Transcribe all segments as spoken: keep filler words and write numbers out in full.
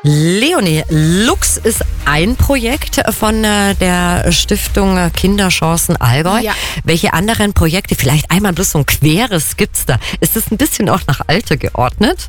Leonie, Lux ist ein Projekt von äh, der Stiftung Kinderchancen Allgäu. Ja. Welche anderen Projekte, vielleicht einmal bloß so ein queres gibt's da? Ist das ein bisschen auch nach Alter geordnet?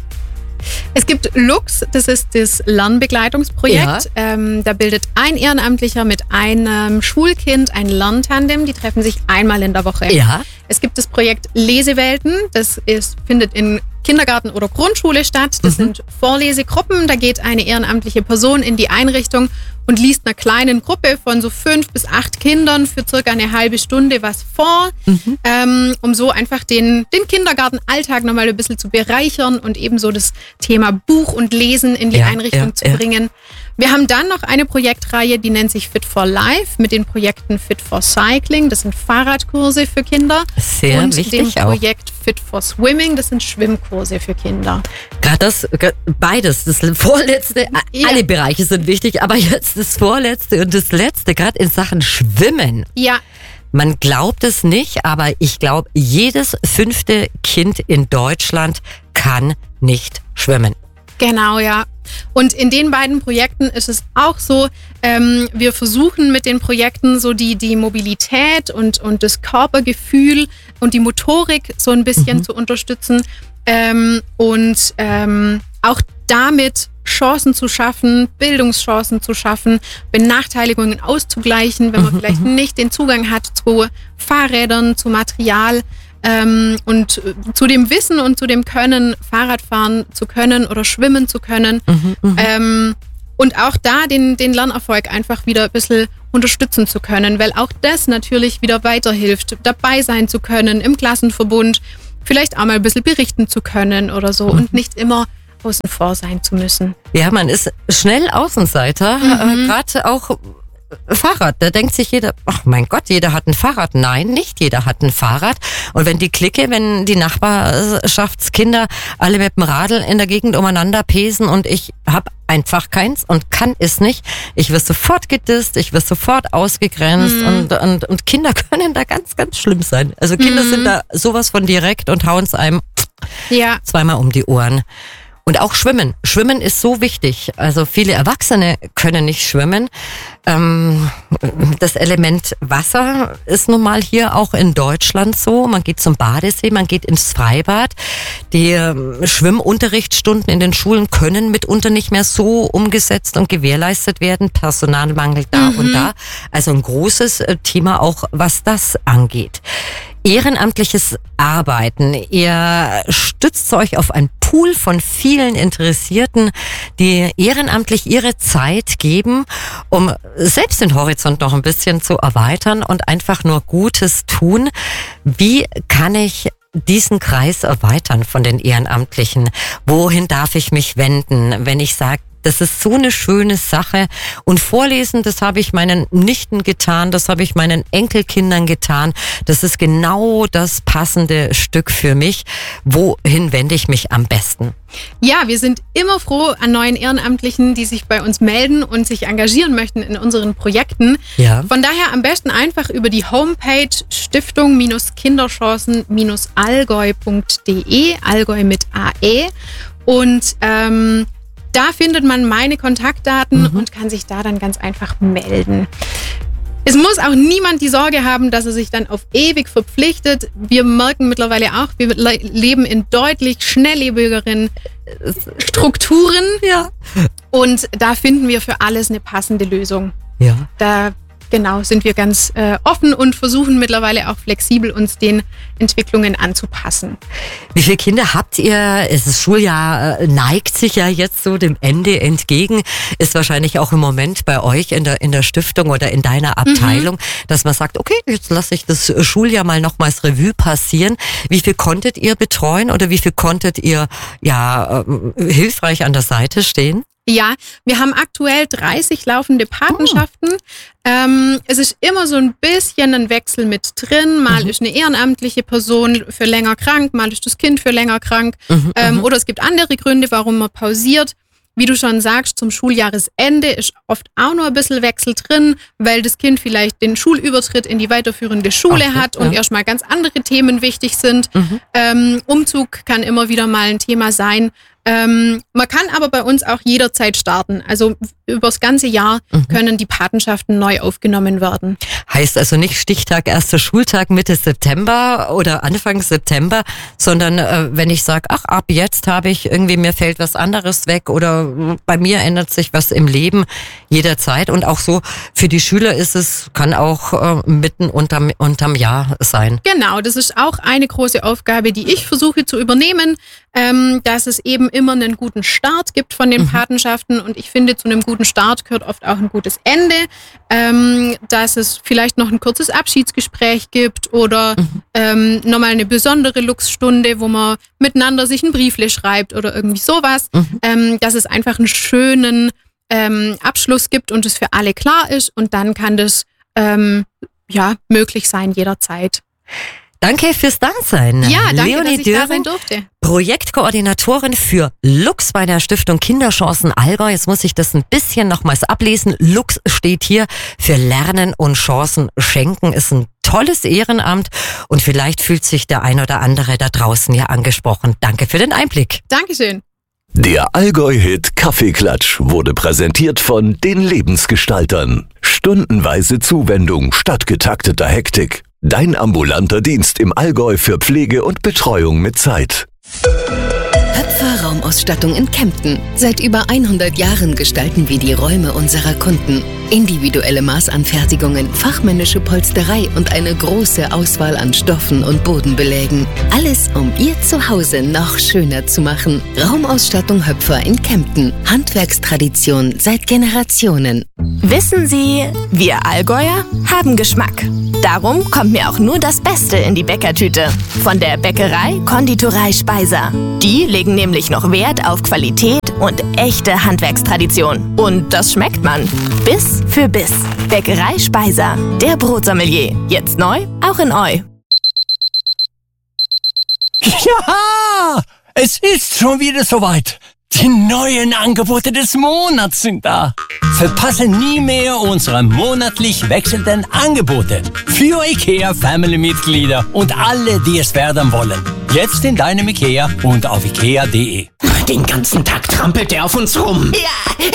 Es gibt Lux, das ist das Lernbegleitungsprojekt. Ja. Ähm, da bildet ein Ehrenamtlicher mit einem Schulkind ein Lerntandem. Die treffen sich einmal in der Woche. Ja. Es gibt das Projekt Lesewelten. Das ist, findet in Kindergarten oder Grundschule statt. Das Mhm. sind Vorlesegruppen. Da geht eine ehrenamtliche Person in die Einrichtung und liest einer kleinen Gruppe von so fünf bis acht Kindern für circa eine halbe Stunde was vor, Mhm. ähm, um so einfach den, den Kindergartenalltag nochmal ein bisschen zu bereichern und ebenso das Thema Buch und Lesen in die Ja, Einrichtung ja, zu ja. bringen. Wir haben dann noch eine Projektreihe, die nennt sich Fit for Life mit den Projekten Fit for Cycling. Das sind Fahrradkurse für Kinder. Sehr und wichtig dem auch. Projekt Fit for Swimming, das sind Schwimmkurse für Kinder. Gerade das, grad beides, das vorletzte, a- Ja. alle Bereiche sind wichtig, aber jetzt das vorletzte und das letzte, gerade in Sachen Schwimmen. Ja, Man glaubt es nicht, aber ich glaube, jedes fünfte Kind in Deutschland kann nicht schwimmen. genau, ja. Und in den beiden Projekten ist es auch so, ähm, wir versuchen mit den Projekten so die, die Mobilität und, und das Körpergefühl und die Motorik so ein bisschen Mhm. zu unterstützen ähm, und ähm, auch damit Chancen zu schaffen, Bildungschancen zu schaffen, Benachteiligungen auszugleichen, wenn man Mhm, vielleicht nicht den Zugang hat zu Fahrrädern, zu Material. Ähm, und äh, zu dem Wissen und zu dem Können, Fahrradfahren zu können oder schwimmen zu können. Mhm, mhm. Ähm, und auch da den, den Lernerfolg einfach wieder ein bisschen unterstützen zu können, weil auch das natürlich wieder weiterhilft, dabei sein zu können im Klassenverbund, vielleicht auch mal ein bisschen berichten zu können oder so und nicht immer außen vor sein zu müssen. Ja, man ist schnell Außenseiter, Mhm. äh, gerade auch Fahrrad. Da denkt sich jeder, ach mein Gott, jeder hat ein Fahrrad. Nein, nicht jeder hat ein Fahrrad. Und wenn die Clique, wenn die Nachbarschaftskinder alle mit dem Radl in der Gegend umeinander pesen und ich habe einfach keins und kann es nicht, ich werde sofort gedisst, ich werde sofort ausgegrenzt Mhm. und, und, und Kinder können da ganz, ganz schlimm sein. Also Kinder Mhm. sind da sowas von direkt und hauen es einem Ja, zweimal um die Ohren. Und auch Schwimmen. Schwimmen ist so wichtig. Also viele Erwachsene können nicht schwimmen. Ähm, das Element Wasser ist nun mal hier auch in Deutschland so. Man geht zum Badesee, man geht ins Freibad. Die ähm, Schwimmunterrichtsstunden in den Schulen können mitunter nicht mehr so umgesetzt und gewährleistet werden. Personalmangel da Mhm. und da. Also ein großes äh, Thema auch, was das angeht. Ehrenamtliches Arbeiten. Ihr stützt euch auf ein Pool von vielen Interessierten, die ehrenamtlich ihre Zeit geben, um selbst den Horizont noch ein bisschen zu erweitern und einfach nur Gutes tun. Wie kann ich diesen Kreis erweitern von den Ehrenamtlichen? Wohin darf ich mich wenden, wenn ich sage, das ist so eine schöne Sache. Und vorlesen, das habe ich meinen Nichten getan, das habe ich meinen Enkelkindern getan. Das ist genau das passende Stück für mich. Wohin wende ich mich am besten? Ja, wir sind immer froh an neuen Ehrenamtlichen, die sich bei uns melden und sich engagieren möchten in unseren Projekten. Ja. Von daher am besten einfach über die Homepage stiftung-kinderchancen-allgäu punkt de, Allgäu mit A E. Und ähm, da findet man meine Kontaktdaten Mhm. und kann sich da dann ganz einfach melden. Es muss auch niemand die Sorge haben, dass er sich dann auf ewig verpflichtet. Wir merken mittlerweile auch, wir le- leben in deutlich schnelllebigeren äh, Strukturen Ja. und da finden wir für alles eine passende Lösung. Ja. Da genau sind wir ganz äh, offen und versuchen mittlerweile auch flexibel uns den Entwicklungen anzupassen. Wie viele Kinder habt ihr? Das Schuljahr äh, neigt sich ja jetzt so dem Ende entgegen. Ist wahrscheinlich auch im Moment bei euch in der, in der Stiftung oder in deiner Abteilung, dass man sagt, okay, jetzt lasse ich das Schuljahr mal nochmals Revue passieren. Wie viel konntet ihr betreuen oder wie viel konntet ihr ja ähm, hilfreich an der Seite stehen? Ja, wir haben aktuell dreißig laufende Patenschaften. Oh. Ähm, es ist immer so ein bisschen ein Wechsel mit drin. Mal Mhm. ist eine ehrenamtliche Person für länger krank, mal ist das Kind für länger krank. Mhm, Ähm, mhm. oder es gibt andere Gründe, warum man pausiert. Wie du schon sagst, zum Schuljahresende ist oft auch noch ein bisschen Wechsel drin, weil das Kind vielleicht den Schulübertritt in die weiterführende Schule Okay, hat und ja. erstmal ganz andere Themen wichtig sind. Mhm. Ähm, Umzug kann immer wieder mal ein Thema sein, Ähm, man kann aber bei uns auch jederzeit starten. Also übers ganze Jahr mhm. können die Patenschaften neu aufgenommen werden. Heißt also nicht Stichtag, erster Schultag, Mitte September oder Anfang September, sondern äh, wenn ich sage, ach, ab jetzt habe ich irgendwie, mir fällt was anderes weg oder bei mir ändert sich was im Leben, jederzeit. Und auch so für die Schüler ist es, kann auch äh, mitten unterm, unterm Jahr sein. Genau, das ist auch eine große Aufgabe, die ich versuche zu übernehmen, ähm, dass es eben immer einen guten Start gibt von den mhm. Patenschaften. Und ich finde, zu einem guten Start gehört oft auch ein gutes Ende, ähm, dass es vielleicht noch ein kurzes Abschiedsgespräch gibt oder mhm. ähm, nochmal eine besondere Luchsstunde, wo man miteinander sich ein Briefle schreibt oder irgendwie sowas, mhm. ähm, dass es einfach einen schönen ähm, Abschluss gibt und es für alle klar ist und dann kann das ähm, ja möglich sein jederzeit. Danke fürs Dasein. Ja, danke, Leonie dass ich Döring, da sein durfte. Projektkoordinatorin für Lux bei der Stiftung Kinderchancen Allgäu. Jetzt muss ich das ein bisschen nochmals ablesen. Lux steht hier für Lernen und Chancen schenken. Ist ein tolles Ehrenamt und vielleicht fühlt sich der ein oder andere da draußen ja angesprochen. Danke für den Einblick. Dankeschön. Der Allgäu-Hit Kaffeeklatsch wurde präsentiert von den Lebensgestaltern. Stundenweise Zuwendung statt getakteter Hektik. Dein ambulanter Dienst im Allgäu für Pflege und Betreuung mit Zeit. Höpfer Raumausstattung in Kempten. Seit über hundert Jahren gestalten wir die Räume unserer Kunden. Individuelle Maßanfertigungen, fachmännische Polsterei und eine große Auswahl an Stoffen und Bodenbelägen. Alles, um Ihr Zuhause noch schöner zu machen. Raumausstattung Höpfer in Kempten. Handwerkstradition seit Generationen. Wissen Sie, wir Allgäuer haben Geschmack. Darum kommt mir auch nur das Beste in die Bäckertüte. Von der Bäckerei Konditorei Speiser. Die legen nämlich noch Wert auf Qualität und echte Handwerkstradition. Und das schmeckt man. Biss für Biss. Bäckerei Speiser. Der Brotsommelier. Jetzt neu, auch in Eu. Ja, es ist schon wieder soweit. Die neuen Angebote des Monats sind da. Verpasse nie mehr unsere monatlich wechselnden Angebote für IKEA Family-Mitglieder und alle, die es werden wollen. Jetzt in deinem IKEA und auf ikea punkt de. Den ganzen Tag trampelt er auf uns rum. Ja,